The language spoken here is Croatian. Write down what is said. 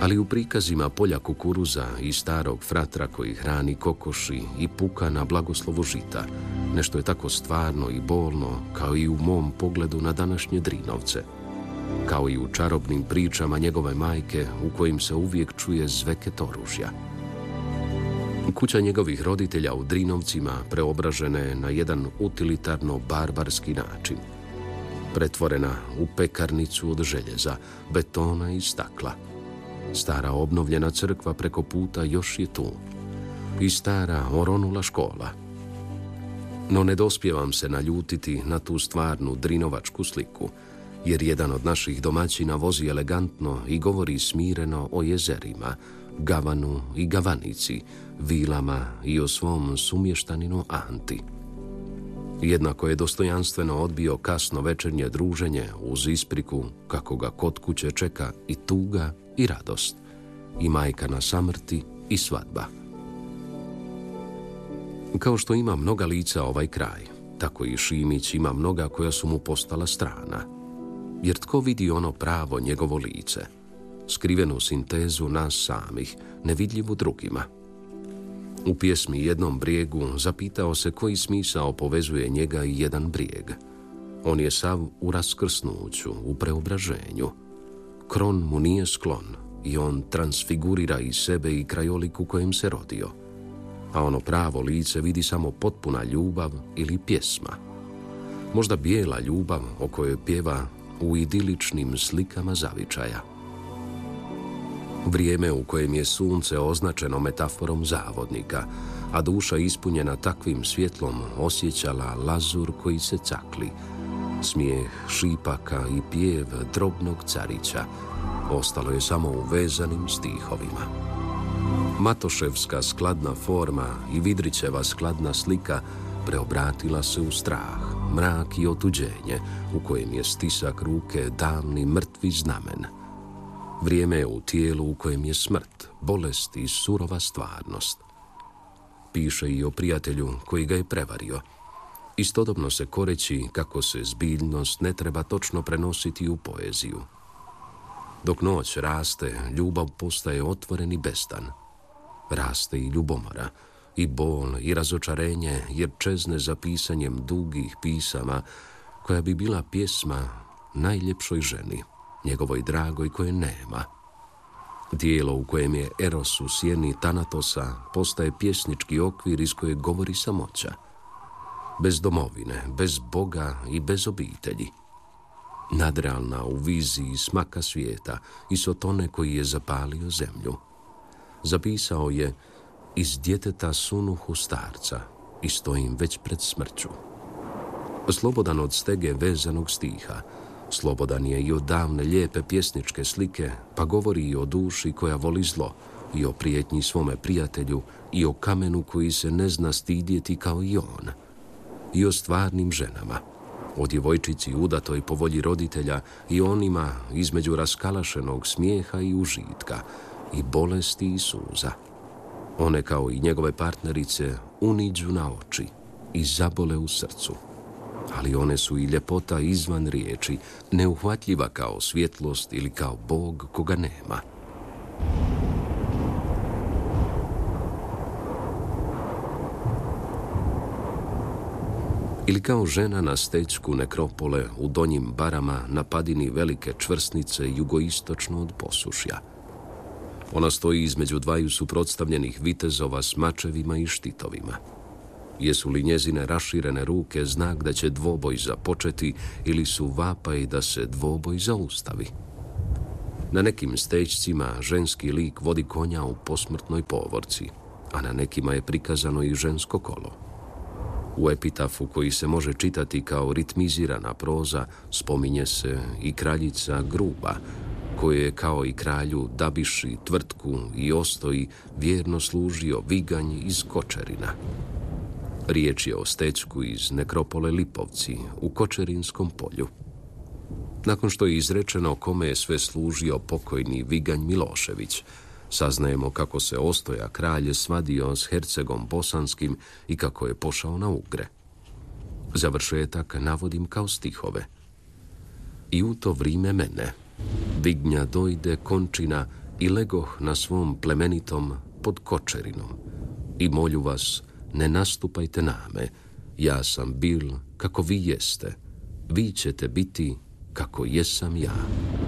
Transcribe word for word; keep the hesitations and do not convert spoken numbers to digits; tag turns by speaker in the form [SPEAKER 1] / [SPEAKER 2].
[SPEAKER 1] Ali u prikazima polja kukuruza i starog fratra koji hrani kokoši i puka na blagoslovu žita, nešto je tako stvarno i bolno kao i u mom pogledu na današnje Drinovce. Kao i u čarobnim pričama njegove majke u kojim se uvijek čuje zveket oružja. Kuća njegovih roditelja u Drinovcima preobražena je na jedan utilitarno-barbarski način. Pretvorena u pekarnicu od željeza, betona i stakla. Stara obnovljena crkva preko puta još je tu. I stara oronula škola. No ne dospijevam se naljutiti na tu stvarnu drinovačku sliku, jer jedan od naših domaćina vozi elegantno i govori smireno o jezerima, Gavanu i Gavanici, vilama i o svom sumještaninu Anti. Jednako je dostojanstveno odbio kasno večernje druženje uz ispriku kako ga kod kuće čeka i tuga i radost, i majka na samrti i svadba. Kao što ima mnoga lica ovaj kraj, tako i Šimić ima mnoga koja su mu postala strana. Jer tko vidi ono pravo njegovo lice, skrivenu sintezu nas samih, nevidljivu drugima. U pjesmi Jednom brijegu zapitao se koji smisao povezuje njega i jedan brijeg. On je sav u raskrsnuću, u preobraženju. Kron mu nije sklon i on transfigurira i sebe i krajolik u kojem se rodio. A ono pravo lice vidi samo potpuna ljubav ili pjesma. Možda bijela ljubav o kojoj pjeva u idiličnim slikama zavičaja. Vrijeme u kojem je sunce označeno metaforom zavodnika, a duša ispunjena takvim svjetlom osjećala lazur koji se cakli, smijeh šipaka i pjev drobnog carića, ostalo je samo u vezanim stihovima. Matoševska skladna forma i Vidrićeva skladna slika preobratila se u strah, mrak i otuđenje u kojem je stisak ruke davni mrtvi znamen. Vrijeme je u tijelu u kojem je smrt, bolest i surova stvarnost. Piše i o prijatelju koji ga je prevario, istodobno se koreći kako se zbiljnost ne treba točno prenositi u poeziju. Dok noć raste, ljubav postaje otvoren i bestan. Raste i ljubomora, i bol, i razočarenje, jer čezne za pisanjem dugih pisama, koja bi bila pjesma najljepšoj ženi, njegovoj dragoj koje nema. Dijelo u kojem je Eros u sjeni Tanatosa postaje pjesnički okvir iz kojeg govori samoća. Bez domovine, bez Boga i bez obitelji. Nadrealna u viziji smaka svijeta i Sotone koji je zapalio zemlju. Zapisao je: iz djeteta sunuhu starca i stojim već pred smrću. Slobodan od stege vezanog stiha, slobodan je i od davne lijepe pjesničke slike, pa govori i o duši koja voli zlo, i o prijetnji svome prijatelju, i o kamenu koji se ne zna stidjeti kao i on, i o stvarnim ženama, o djevojčici udatoj po volji roditelja i onima između raskalašenog smijeha i užitka, i bolesti i suza. One kao i njegove partnerice uniđu na oči i zabole u srcu. Ali one su i ljepota izvan riječi, neuhvatljiva kao svjetlost ili kao Bog koga nema. Ili kao žena na stečku nekropole u donjim barama na padini velike čvrsnice jugoistočno od Posušja. Ona stoji između dvaju suprotstavljenih vitezova s mačevima i štitovima. Jesu li njezine raširene ruke znak da će dvoboj započeti ili su vapaj da se dvoboj zaustavi? Na nekim stečcima ženski lik vodi konja u posmrtnoj povorci, a na nekima je prikazano i žensko kolo. U epitafu koji se može čitati kao ritmizirana proza spominje se i kraljica Gruba, koje je kao i kralju Dabiši, Tvrtku i Ostoji vjerno služio viganj iz Kočerina. Riječ je o stečku iz nekropole Lipovci u Kočerinskom polju. Nakon što je izrečeno kome je sve služio pokojni viganj Milošević, saznajemo kako se Ostoja kralj svadio s hercegom bosanskim i kako je pošao na Ugre. Završetak navodim kao stihove. I u to vrime mene, vignja dojde končina i legoh na svom plemenitom pod kočerinom. I molju vas, ne nastupajte name, ja sam bil kako vi jeste, vi ćete biti kako jesam ja.